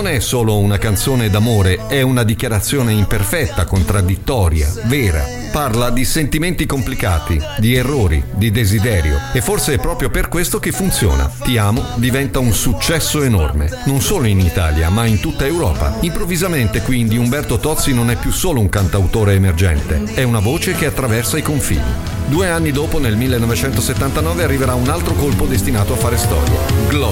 non è solo una canzone d'amore, è una dichiarazione imperfetta, contraddittoria, vera. Parla di sentimenti complicati, di errori, di desiderio, e forse è proprio per questo che funziona. Ti amo diventa un successo enorme, non solo in Italia, ma in tutta Europa. Improvvisamente, quindi, Umberto Tozzi non è più solo un cantautore emergente, è una voce che attraversa i confini. 2 anni dopo, nel 1979, arriverà un altro colpo destinato a fare storia.